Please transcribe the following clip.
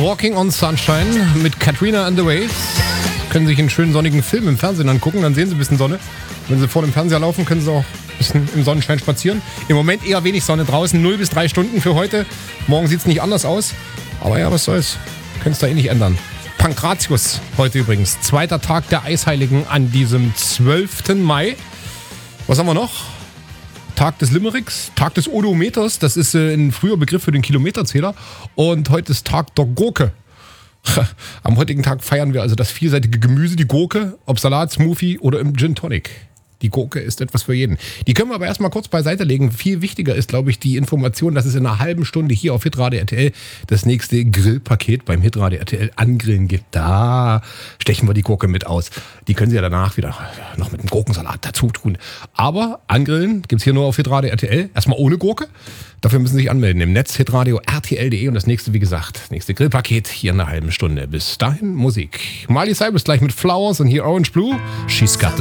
Walking on Sunshine mit Katrina and the Waves. Können sich einen schönen sonnigen Film im Fernsehen angucken, dann sehen Sie ein bisschen Sonne. Wenn Sie vor dem Fernseher laufen, können Sie auch ein bisschen im Sonnenschein spazieren. Im Moment eher wenig Sonne draußen, 0 bis 3 Stunden für heute. Morgen sieht es nicht anders aus. Aber ja, was soll's. Können es da eh nicht ändern. Pankratius heute übrigens. 2. Tag der Eisheiligen an diesem 12. Mai. Was haben wir noch? Tag des Limericks, Tag des Odometers. Das ist ein früher Begriff für den Kilometerzähler. Und heute ist Tag der Gurke. Am heutigen Tag feiern wir also das vielseitige Gemüse, die Gurke, ob Salat, Smoothie oder im Gin Tonic. Die Gurke ist etwas für jeden. Die können wir aber erstmal kurz beiseite legen. Viel wichtiger ist, glaube ich, die Information, dass es in einer halben Stunde hier auf Hitradio RTL das nächste Grillpaket beim Hitradio RTL Angrillen gibt. Da stechen wir die Gurke mit aus. Die können Sie ja danach wieder noch mit einem Gurkensalat dazu tun. Aber Angrillen gibt es hier nur auf Hitradio RTL. Erstmal ohne Gurke. Dafür müssen Sie sich anmelden im Netz hitradio rtl.de und das nächste, wie gesagt, nächste Grillpaket hier in einer halben Stunde. Bis dahin Musik. Miley Cyrus gleich mit Flowers und hier Orange Blue. She's got the